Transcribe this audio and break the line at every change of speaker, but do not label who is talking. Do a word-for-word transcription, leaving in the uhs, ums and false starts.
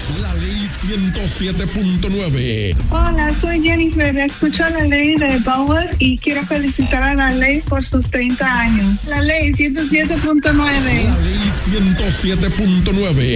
La ley ciento siete punto nueve.
Hola, soy Jennifer. Escucho la ley de Bauer y quiero felicitar a la ley por sus treinta años. La ley ciento siete punto nueve.
La ley ciento siete punto nueve.